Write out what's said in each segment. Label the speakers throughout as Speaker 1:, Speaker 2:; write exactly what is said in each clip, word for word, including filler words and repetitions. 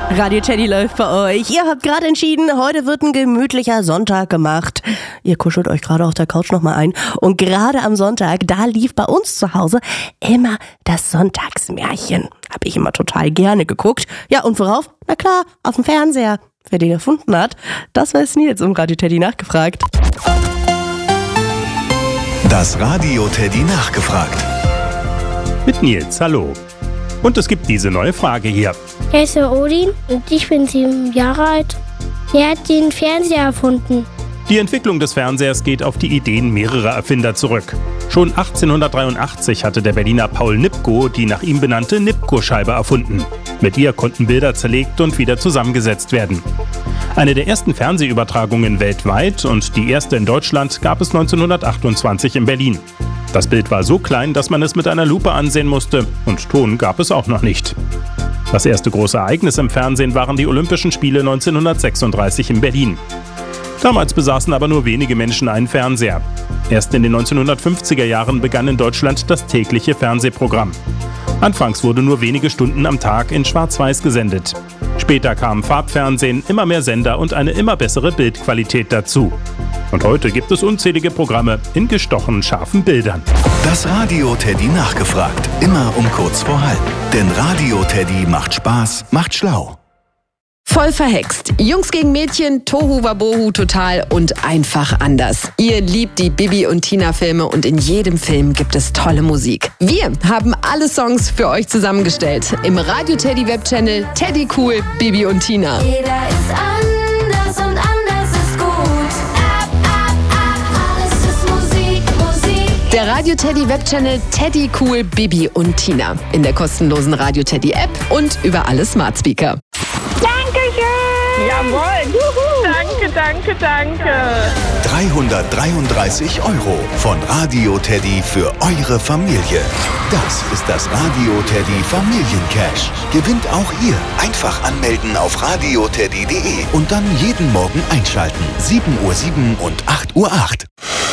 Speaker 1: Radio Teddy läuft bei euch. Ihr habt gerade entschieden, heute wird ein gemütlicher Sonntag gemacht. Ihr kuschelt euch gerade auf der Couch nochmal ein. Und gerade am Sonntag, da lief bei uns zu Hause immer das Sonntagsmärchen. Hab ich immer total gerne geguckt. Ja, und worauf? Na klar, auf dem Fernseher. Wer den erfunden hat, das weiß Nils um Radio Teddy nachgefragt.
Speaker 2: Das Radio Teddy nachgefragt.
Speaker 3: Mit Nils, hallo. Und es gibt diese neue Frage hier.
Speaker 4: Ich heiße Odin und ich bin sieben Jahre alt. Wer hat den Fernseher erfunden?
Speaker 3: Die Entwicklung des Fernsehers geht auf die Ideen mehrerer Erfinder zurück. Schon achtzehnhundertdreiundachtzig hatte der Berliner Paul Nipkow die nach ihm benannte Nipkow-Scheibe erfunden. Mit ihr konnten Bilder zerlegt und wieder zusammengesetzt werden. Eine der ersten Fernsehübertragungen weltweit und die erste in Deutschland gab es neunzehnhundertachtundzwanzig in Berlin. Das Bild war so klein, dass man es mit einer Lupe ansehen musste, und Ton gab es auch noch nicht. Das erste große Ereignis im Fernsehen waren die Olympischen Spiele neunzehnhundertsechsunddreißig in Berlin. Damals besaßen aber nur wenige Menschen einen Fernseher. Erst in den neunzehnhundertfünfziger Jahren begann in Deutschland das tägliche Fernsehprogramm. Anfangs wurde nur wenige Stunden am Tag in Schwarz-Weiß gesendet. Später kamen Farbfernsehen, immer mehr Sender und eine immer bessere Bildqualität dazu. Und heute gibt es unzählige Programme in gestochen scharfen Bildern.
Speaker 2: Das Radio Teddy nachgefragt. Immer um kurz vor halb. Denn Radio Teddy macht Spaß, macht schlau.
Speaker 5: Voll verhext. Jungs gegen Mädchen, Tohu Wabohu total und einfach anders. Ihr liebt die Bibi und Tina Filme und in jedem Film gibt es tolle Musik. Wir haben alle Songs für euch zusammengestellt. Im Radio Teddy Webchannel Teddy Cool, Bibi und Tina.
Speaker 6: Jeder ist anders und anders ist gut. Ab, ab, ab, alles ist Musik, Musik.
Speaker 5: Der Radio Teddy Webchannel Teddy Cool, Bibi und Tina. In der kostenlosen Radio Teddy App und über alle Smart Speaker.
Speaker 7: Dankeschön! Jawohl! Juhu. Danke, danke, danke!
Speaker 2: dreihundertdreiunddreißig Euro von Radio Teddy für eure Familie. Das ist das Radio Teddy Familiencash. Gewinnt auch ihr. Einfach anmelden auf radio teddy punkt de und dann jeden Morgen einschalten. sieben Uhr sieben und acht Uhr acht.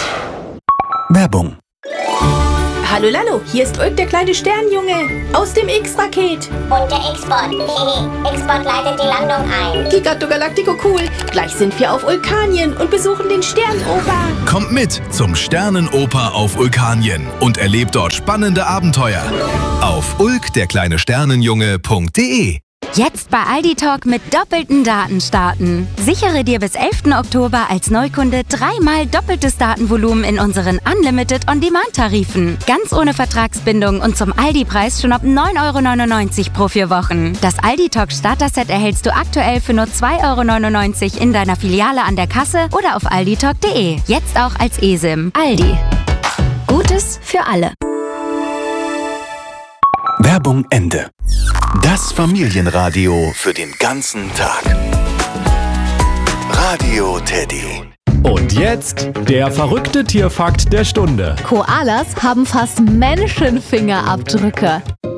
Speaker 2: Werbung.
Speaker 8: Hallo Lalo, hier ist Ulk, der kleine Sternjunge aus dem X-Raket.
Speaker 9: Und der X-Bot. X-Bot leitet die Landung ein.
Speaker 8: Gigatto Galactico cool. Gleich sind wir auf Ulkanien und besuchen den Sternenoper.
Speaker 10: Kommt mit zum Sternenoper auf Ulkanien und erlebt dort spannende Abenteuer. Auf ulk der kleine Sternenjunge punkt de.
Speaker 11: Jetzt bei Aldi Talk mit doppelten Daten starten. Sichere dir bis elften Oktober als Neukunde dreimal doppeltes Datenvolumen in unseren Unlimited On-Demand-Tarifen. Ganz ohne Vertragsbindung und zum Aldi-Preis schon ab neun Euro neunundneunzig pro vier Wochen. Das Aldi Talk Starter-Set erhältst du aktuell für nur zwei Euro neunundneunzig in deiner Filiale an der Kasse oder auf aldi talk punkt de. Jetzt auch als eSIM. Aldi. Gutes für alle.
Speaker 2: Werbung Ende. Das Familienradio für den ganzen Tag. Radio Teddy.
Speaker 12: Und jetzt der verrückte Tierfakt der Stunde.
Speaker 13: Koalas haben fast Menschenfingerabdrücke.